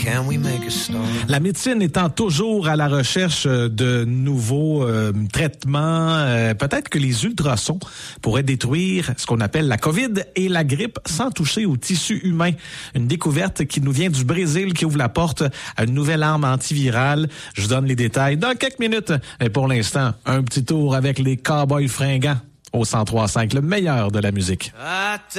Can we make a start? La médecine étant toujours à la recherche de nouveaux traitements, peut-être que les ultrasons pourraient détruire ce qu'on appelle la COVID et la grippe sans toucher au tissu humain. Une découverte qui nous vient du Brésil qui ouvre la porte à une nouvelle arme antivirale. Je vous donne les détails dans quelques minutes. Mais pour l'instant, un petit tour avec les Cowboys fringants au 103.5, le meilleur de la musique.